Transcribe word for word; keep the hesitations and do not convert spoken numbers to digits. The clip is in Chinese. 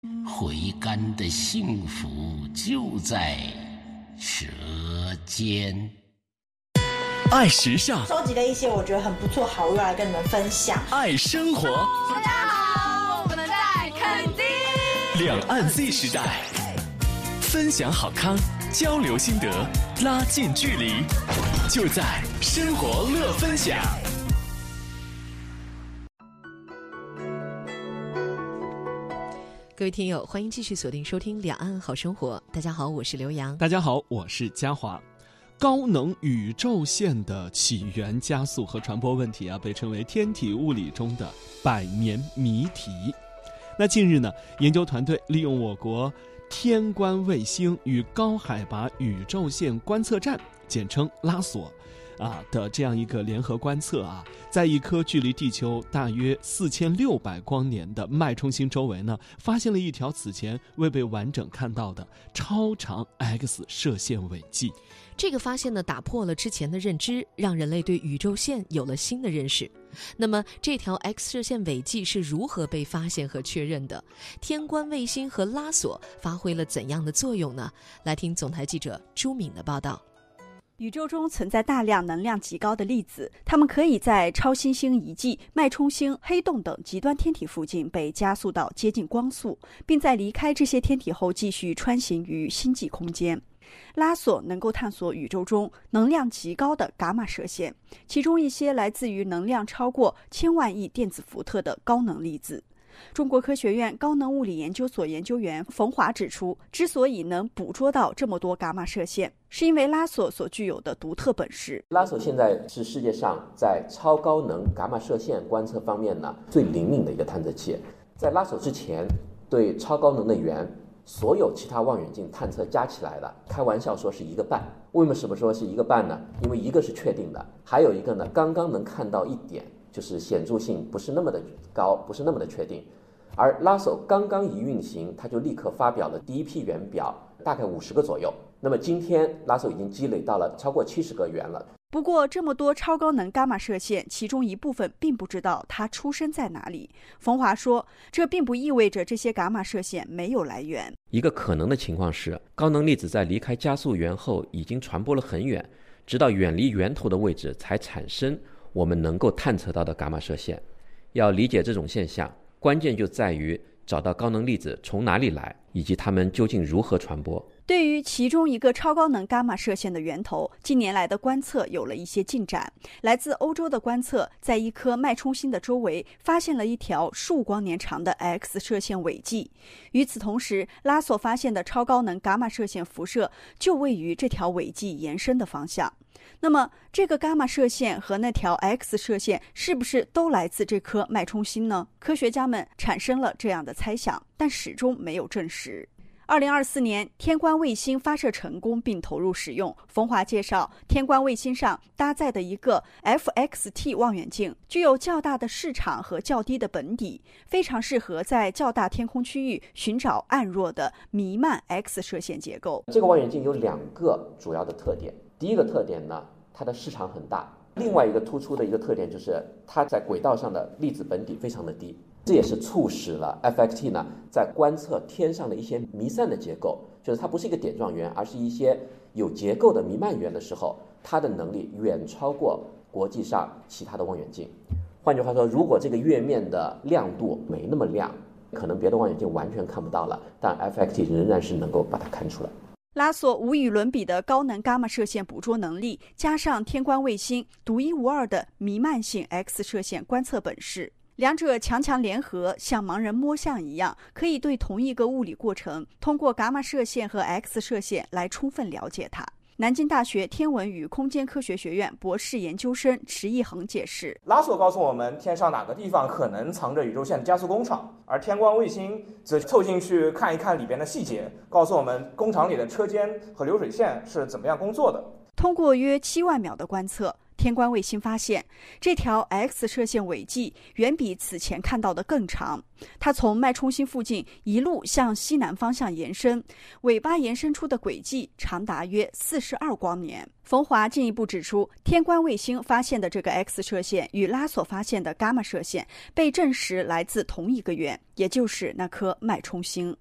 回甘的幸福就在舌尖。 爱时尚， 收集了一些我觉得很不错好物来跟你们分享。 爱生活， 大家好，我们在垦丁。 两岸 Z 时代，分享好康，交流心得，拉近距离，就在生活乐分享。 各位听友，欢迎继续锁定收听两岸好生活。大家好，我是刘洋。 大家好，我是嘉华。高能宇宙线的起源、加速和传播问题啊，被称为天体物理中的百年谜题。那近日呢，研究团队利用我国天观卫星与高海拔宇宙线观测站，简称拉索啊的这样一个联合观测啊，在一颗距离地球大约四千六百光年的脉冲星周围呢，发现了一条此前未被完整看到的超长 X 射线尾迹。 这个发现呢，打破了之前的认知，让人类对宇宙线有了新的认识。那么这条 X 射线尾迹是如何被发现和确认的？天观卫星和拉索发挥了怎样的作用呢？来听总台记者朱敏的报道。 宇宙中存在大量能量极高的粒子，它们可以在超新星遗迹、脉冲星、黑洞等极端天体附近被加速到接近光速，并在离开这些天体后继续穿行于星际空间。拉索能够探索宇宙中能量极高的伽马射线，其中一些来自于能量超过千万亿电子伏特的高能粒子。中国科学院高能物理研究所研究员冯华指出，之所以能捕捉到这么多伽马射线，是因为拉索所具有的独特本事。 拉索现在是世界上在超高能伽马射线观测方面呢最灵敏的一个探测器。在拉索之前，对超高能的源所有其他望远镜探测加起来的，开玩笑说是一个半。为什么说是一个半呢？因为一个是确定的，还有一个呢刚刚能看到一点，就是显著性不是那么的高，不是那么的确定。而拉索刚刚一运行，它就立刻发表了第一批源表，大概五十个左右。那么今天拉索已经积累到了超过七十个源了。 不过这么多超高能伽马射线，其中一部分并不知道它出生在哪里。冯华说，这并不意味着这些伽马射线没有来源。 一个可能的情况是，高能粒子在离开加速源后已经传播了很远，直到远离源头的位置才产生我们能够探测到的伽马射线。要理解这种现象，关键就在于找到高能粒子从哪里来，以及它们究竟如何传播。 对于其中一个超高能伽马射线的源头，近年来的观测有了一些进展。来自欧洲的观测在一颗脉冲星的周围发现了一条数光年长的 X 射线尾迹。与此同时，拉索发现的超高能伽马射线辐射就位于这条尾迹延伸的方向。那么这个伽马射线和那条 X 射线是不是都来自这颗脉冲星呢？科学家们产生了这样的猜想，但始终没有证实。二零二四年，天观卫星发射成功并投入使用。冯华介绍，天观卫星上搭载的一个 F X T 望远镜具有较大的视场和较低的本底，非常适合在较大天空区域寻找暗弱的弥漫 X 射线结构。 这个望远镜有两个主要的特点。第一个特点呢，它的视场很大。另外一个突出的一个特点就是它在轨道上的粒子本底非常的低。这也是促使了 F X T 呢在观测天上的一些弥散的结构，就是它不是一个点状源，而是一些有结构的弥漫源的时候，它的能力远超过国际上其他的望远镜。换句话说，如果这个月面的亮度没那么亮，可能别的望远镜完全看不到了，但 F X T 仍然是能够把它看出来。 拉索无与伦比的高能伽马射线捕捉能力，加上天观卫星独一无二的弥漫性 X 射线观测本事，两者强强联合，像盲人摸象一样，可以对同一个物理过程通过伽马射线和 X 射线来充分了解它。南京大学天文与空间科学学院博士研究生池一恒解释， 拉索告诉我们天上哪个地方可能藏着宇宙线的加速工厂，而天观卫星则凑进去看一看里边的细节，告诉我们工厂里的车间和流水线是怎么样工作的。 通过约七万秒的观测， 天观卫星发现，这条 X 射线尾迹远比此前看到的更长。它从脉冲星附近一路向西南方向延伸，尾巴延伸出的轨迹长达约四十二光年。冯华进一步指出，天观卫星发现的这个 X 射线与拉索发现的伽马射线被证实来自同一个源，也就是那颗脉冲星。